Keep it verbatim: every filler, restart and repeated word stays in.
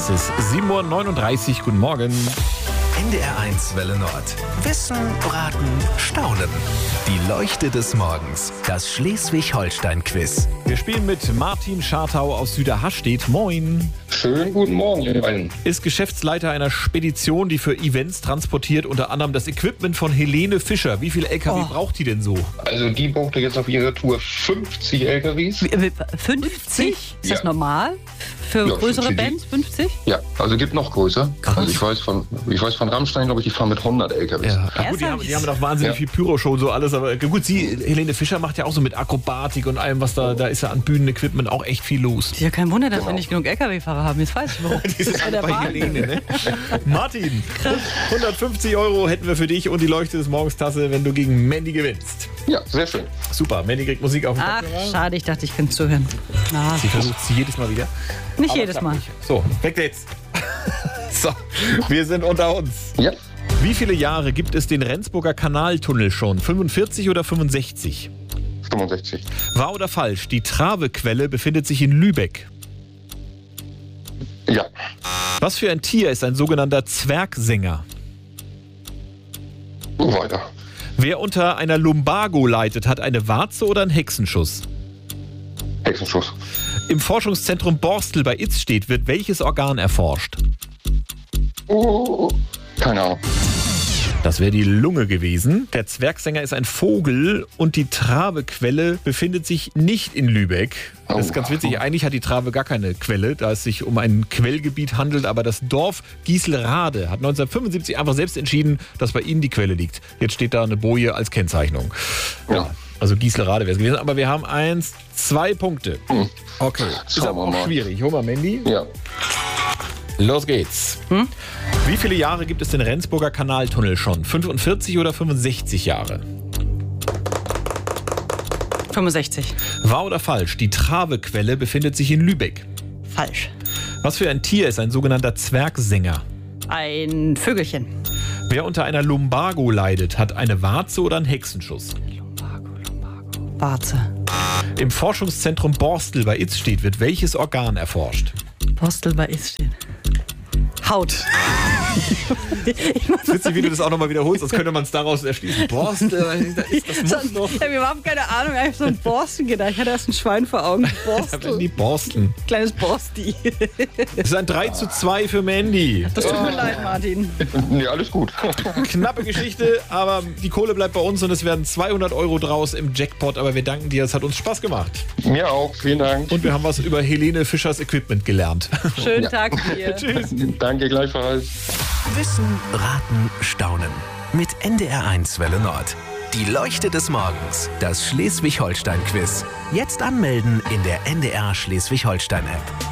ist es. sieben Uhr neununddreißig, guten Morgen. N D R eins Welle Nord. Wissen, Raten, Staunen. Die Leuchte des Morgens. Das Schleswig-Holstein-Quiz. Wir spielen mit Martin Schartau aus Süderhastedt. Moin. Schönen guten Morgen, ihr beiden. Ist Geschäftsleiter einer Spedition, die für Events transportiert, unter anderem das Equipment von Helene Fischer. Wie viele L K W Oh. braucht die denn so? Also die brauchte jetzt auf ihrer Tour fünfzig L K Ws. Wie- wie- fünfzig? Ist das Ja. normal? Für Ja, größere für die- Bands fünfzig? Ja, also gibt noch größer. Krass. Also ich weiß von, ich weiß von Rammstein, glaube ich, die fahren mit hundert L K Ws. Ja, ja gut, die haben, die haben doch wahnsinnig Ja. viel Pyro-Show und so alles, aber gut, sie, Helene Fischer macht ja auch so mit Akrobatik und allem, was da, da ist ja an Bühnenequipment auch echt viel los. Ist ja kein Wunder, dass wir Genau. nicht genug L K W-Fahrer haben. Jetzt weiß ich warum. Die sind bei der bei Bahn. Helene, ne? Martin, hundertfünfzig Euro hätten wir für dich und die Leuchte des Morgens-Tasse, wenn du gegen Mandy gewinnst. Ja, sehr schön. Super, Mandy kriegt Musik auf den Ach, Kopfhörer. schade, ich dachte, ich könnte zuhören. Na, Sie versucht sie jedes Mal wieder. nicht Aber jedes klappt Mal. nicht. So, weg jetzt. So, wir sind unter uns. Ja, Wie viele Jahre gibt es den Rendsburger Kanaltunnel schon? fünfundvierzig oder fünfundsechzig? fünfundsechzig. Wahr oder falsch? Die Travequelle befindet sich in Lübeck. Ja, Was für ein Tier ist ein sogenannter Zwergsänger? weiter. Wer unter einer Lumbago leidet, hat eine Warze oder einen Hexenschuss? Hexenschuss. Im Forschungszentrum Borstel bei Itzstedt wird welches Organ erforscht? Oh, keine Ahnung. Das wäre die Lunge gewesen. Der Zwergsänger ist ein Vogel und die Travequelle befindet sich nicht in Lübeck. Das ist ganz witzig. Eigentlich hat die Trave gar keine Quelle, da es sich um ein Quellgebiet handelt. Aber das Dorf Gieselrade hat neunzehnhundertfünfundsiebzig einfach selbst entschieden, dass bei ihnen die Quelle liegt. Jetzt steht da eine Boje als Kennzeichnung. Ja. Also Gieselrade wäre es gewesen. Aber wir haben eins, zwei Punkte. Hm. Okay. Ist Schauen aber wir auch mal. schwierig. Hol mal Mandy. Ja, Los geht's. Wie viele Jahre gibt es den Rendsburger Kanaltunnel schon? fünfundvierzig oder fünfundsechzig Jahre? fünfundsechzig. Wahr oder falsch? Die Travequelle befindet sich in Lübeck. Falsch. Was für ein Tier ist ein sogenannter Zwergsänger? Ein Vögelchen. Wer unter einer Lumbago leidet, hat eine Warze oder einen Hexenschuss? Lumbago, Lumbago. Warze. Im Forschungszentrum Borstel bei Itzstedt wird welches Organ erforscht? Postel bei Itzstedt. Haut. Ich muss Witzig, wie du das auch nochmal wiederholst, als könnte man es daraus erschließen. Borstel, das muss Sonst, doch. ich habe überhaupt keine Ahnung, ich habe so ein Borsten gedacht. Ich hatte erst ein Schwein vor Augen. Borstel. Die Borsteln. Kleines Borsti. Es ist ein drei zu zwei für Mandy. Das tut mir leid, Martin. nee, alles gut. Knappe Geschichte, aber die Kohle bleibt bei uns und es werden zweihundert Euro draus im Jackpot. Aber wir danken dir, es hat uns Spaß gemacht. Mir auch, vielen Dank. Und wir haben was über Helene Fischers Equipment gelernt. Schönen Ja. Tag dir. Tschüss. Danke gleichfalls. Wissen, Raten, Staunen. Mit N D R eins Welle Nord. Die Leuchte des Morgens. Das Schleswig-Holstein-Quiz. Jetzt anmelden in der N D R Schleswig-Holstein-App.